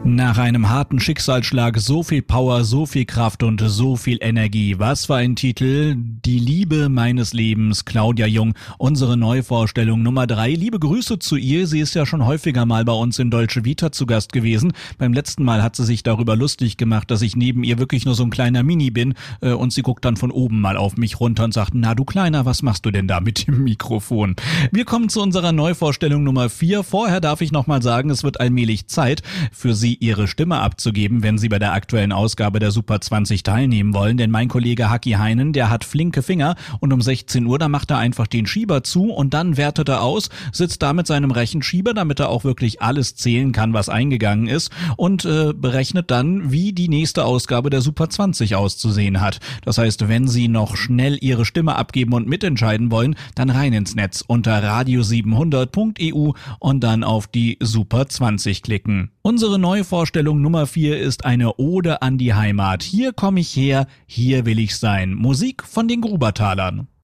Nach einem harten Schicksalsschlag so viel Power, so viel Kraft und so viel Energie. Was für ein Titel. Die Liebe meines Lebens, Claudia Jung, unsere Neuvorstellung Nummer 3. Liebe Grüße zu ihr. Sie ist ja schon häufiger mal bei uns in Dolce Vita zu Gast gewesen. Beim letzten Mal hat sie sich darüber lustig gemacht, dass ich neben ihr wirklich nur so ein kleiner Mini bin. Und sie guckt dann von oben mal auf mich runter und sagt, na du Kleiner, was machst du denn da mit dem Mikrofon? Wir kommen zu unserer Neuvorstellung Nummer 4. Vorher darf ich noch mal sagen, es wird allmählich Zeit für Sie, Ihre Stimme abzugeben, wenn Sie bei der aktuellen Ausgabe der Super 20 teilnehmen wollen. Denn mein Kollege Haki Heinen, der hat flinke Finger und um 16 Uhr, da macht er einfach den Schieber zu und dann wertet er aus, sitzt da mit seinem Rechenschieber, damit er auch wirklich alles zählen kann, was eingegangen ist und berechnet dann, wie die nächste Ausgabe der Super 20 auszusehen hat. Das heißt, wenn Sie noch schnell Ihre Stimme abgeben und mitentscheiden wollen, dann rein ins Netz unter radio700.eu und dann auf die Super 20 klicken. Unsere neue Vorstellung Nummer 4 ist eine Ode an die Heimat. Hier komme ich her, hier will ich sein. Musik von den Grubertalern.